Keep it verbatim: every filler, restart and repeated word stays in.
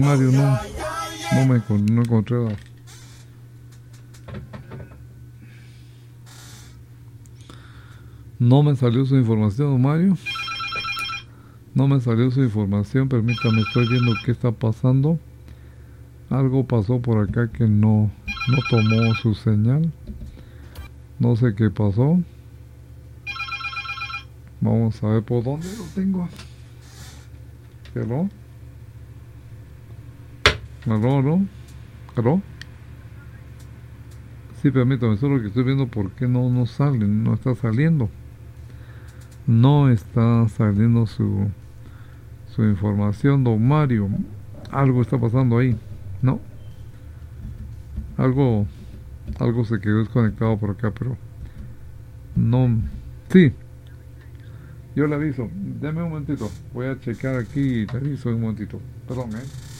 Mario, no, no me encon- no encontré la- No me salió su información, don Mario. No me salió su información. Permítame, estoy viendo qué está pasando. Algo pasó por acá que no, no tomó su señal. No sé qué pasó. Vamos a ver por dónde lo tengo. ¿Aló? ¿Aló, aló? ¿Aló? Sí, permítame, solo que estoy viendo por qué no, no sale, no está saliendo. No está saliendo su, su información, don Mario. Algo está pasando ahí, ¿no? Algo, algo se quedó desconectado por acá, pero no. Sí, yo le aviso. Deme un momentito. Voy a checar aquí y le aviso un momentito. Perdón, ¿eh?